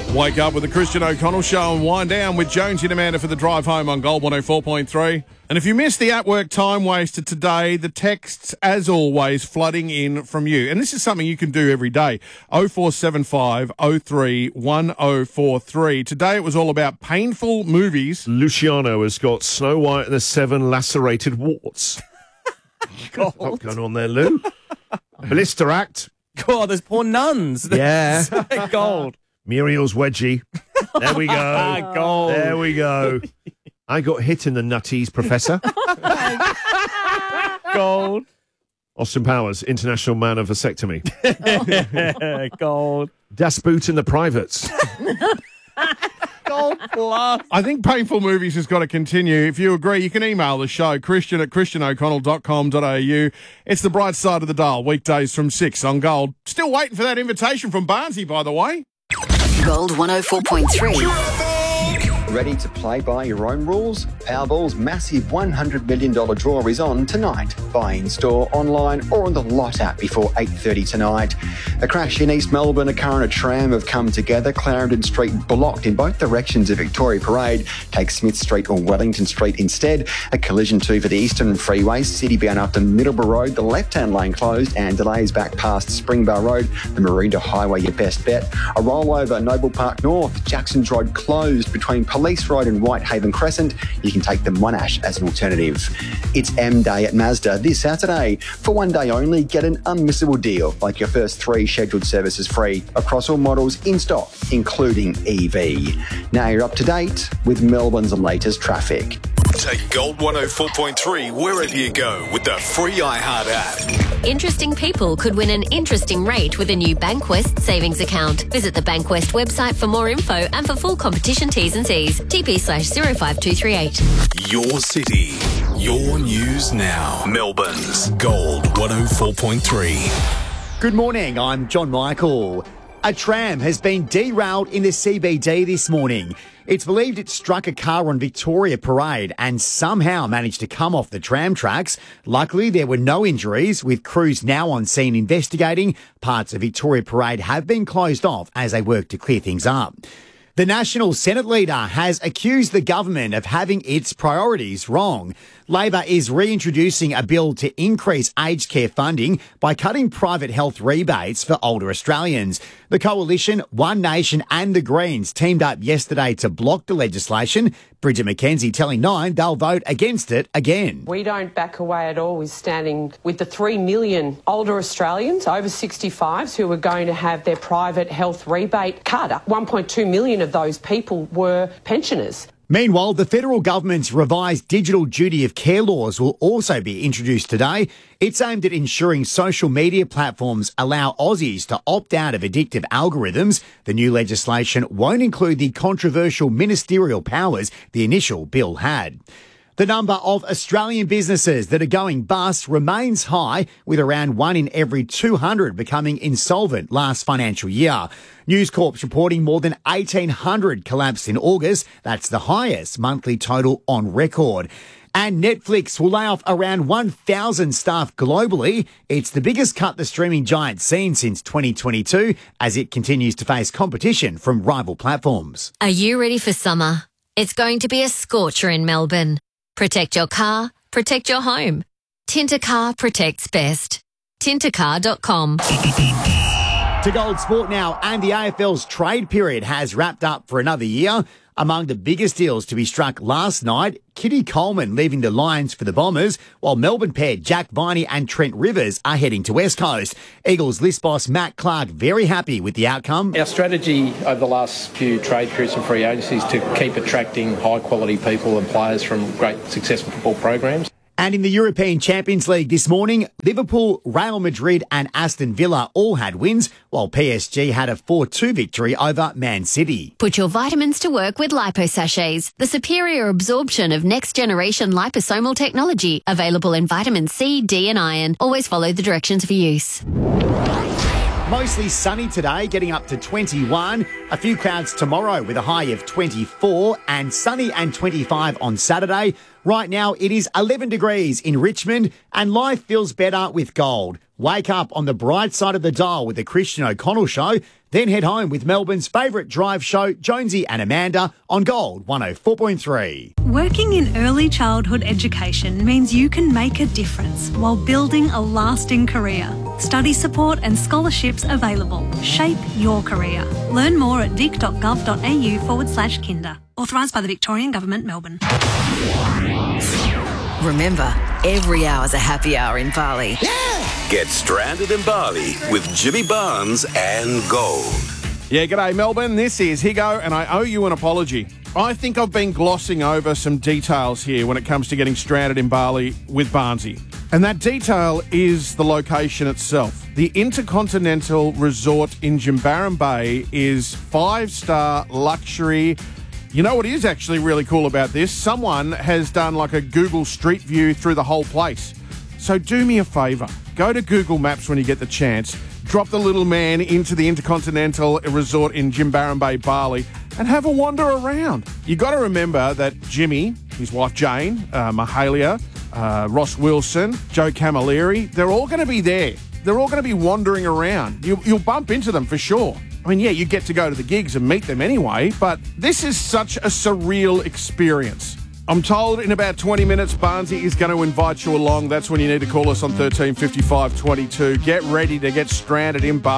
Wake up with the Christian O'Connell Show and wind down with Jonesy and Amanda for the drive home on Gold 104.3. And if you missed the at-work time wasted today, the texts, as always, flooding in from you. And this is something you can do every day. 0475 03 1043. Today it was all about painful movies. Luciano has got Snow White and the 7 lacerated warts. What's going on there, Lou? Blister Act. God, there's poor nuns. Yeah. Gold. Muriel's wedgie. There we go. Gold. There we go. I got hit in the nutties, Professor. Gold. Austin Powers, International Man of Vasectomy. Gold. Das Boot in the Privates. Gold plus. I think painful movies has got to continue. If you agree, you can email the show, christian@christianoconnell.com.au. It's the bright side of the dial, weekdays from 6 on Gold. Still waiting for that invitation from Barnsey, by the way. Gold 104.3. Ready to play by your own rules? Powerball's massive $100 million draw is on tonight. Buy in store, online or on the Lot app before 8:30 tonight. A crash in East Melbourne, a car and a tram have come together. Clarendon Street blocked in both directions of Victoria Parade. Take Smith Street or Wellington Street instead. A collision too for the Eastern Freeway. City-bound up to Middleborough Road. The left-hand lane closed and delays back past Springvale Road. The Maroondah Highway, your best bet. A rollover, Noble Park North. Jackson's Road closed between Police Road and Whitehaven Crescent. You can take the Monash as an alternative. It's M Day at Mazda this Saturday. For one day only, get an unmissable deal, like your first 3 scheduled services free across all models in stock, including EV. Now you're up to date with Melbourne's latest traffic. Take Gold 104.3 wherever you go with the free iHeart app. Interesting people could win an interesting rate with a new Bankwest savings account. Visit the Bankwest website for more info and for full competition T's and C's. TP/05238. Your city, your news now. Melbourne's Gold 104.3. Good morning, I'm John Michael. A tram has been derailed in the CBD this morning. It's believed it struck a car on Victoria Parade and somehow managed to come off the tram tracks. Luckily, there were no injuries, with crews now on scene investigating. Parts of Victoria Parade have been closed off as they work to clear things up. The National Senate leader has accused the government of having its priorities wrong. Labor is reintroducing a bill to increase aged care funding by cutting private health rebates for older Australians. The Coalition, One Nation and the Greens teamed up yesterday to block the legislation. Bridget McKenzie telling Nine they'll vote against it again. We don't back away at all with standing with the 3 million older Australians over 65s who are going to have their private health rebate cut. 1.2 million of those people were pensioners. Meanwhile, the federal government's revised digital duty of care laws will also be introduced today. It's aimed at ensuring social media platforms allow Aussies to opt out of addictive algorithms. The new legislation won't include the controversial ministerial powers the initial bill had. The number of Australian businesses that are going bust remains high, with around 1 in every 200 becoming insolvent last financial year. News Corp's reporting more than 1,800 collapsed in August. That's the highest monthly total on record. And Netflix will lay off around 1,000 staff globally. It's the biggest cut the streaming giant's seen since 2022, as it continues to face competition from rival platforms. Are you ready for summer? It's going to be a scorcher in Melbourne. Protect your car, protect your home. Tintercar protects best. Tintercar.com. To Gold Sport now, and the AFL's trade period has wrapped up for another year. Among the biggest deals to be struck last night, Kitty Coleman leaving the Lions for the Bombers, while Melbourne pair Jack Viney and Trent Rivers are heading to West Coast. Eagles list boss Matt Clark very happy with the outcome. Our strategy over the last few trade periods and free agencies to keep attracting high-quality people and players from great successful football programs. And in the European Champions League this morning, Liverpool, Real Madrid and Aston Villa all had wins, while PSG had a 4-2 victory over Man City. Put your vitamins to work with Lipo Sachets, the superior absorption of next-generation liposomal technology, available in vitamin C, D and iron. Always follow the directions for use. Mostly sunny today, getting up to 21. A few clouds tomorrow with a high of 24 and sunny and 25 on Saturday. Right now it is 11 degrees in Richmond and life feels better with Gold. Wake up on the bright side of the dial with the Christian O'Connell Show, then head home with Melbourne's favourite drive show, Jonesy and Amanda, on Gold 104.3. Working in early childhood education means you can make a difference while building a lasting career. Study support and scholarships available. Shape your career. Learn more at vic.gov.au/kinder. Authorised by the Victorian Government, Melbourne. Remember, every hour's a happy hour in Bali. Get stranded in Bali with Jimmy Barnes and Gold. Yeah, g'day Melbourne. This is Higo, and I owe you an apology. I think I've been glossing over some details here when it comes to getting stranded in Bali with Barnesy. And that detail is the location itself. The Intercontinental Resort in Jimbaran Bay is 5-star luxury. You know what is actually really cool about this? Someone has done like a Google Street View through the whole place. So do me a favour. Go to Google Maps when you get the chance. Drop the little man into the Intercontinental Resort in Jimbaran Bay, Bali, and have a wander around. You got to remember that Jimmy, his wife Jane, Mahalia, Ross Wilson, Joe Camilleri, they're all going to be there. They're all going to be wandering around. You'll bump into them for sure. I mean, yeah, you get to go to the gigs and meet them anyway, but this is such a surreal experience. I'm told in about 20 minutes, Barnesy is going to invite you along. That's when you need to call us on 1355 22. Get ready to get stranded in Bali.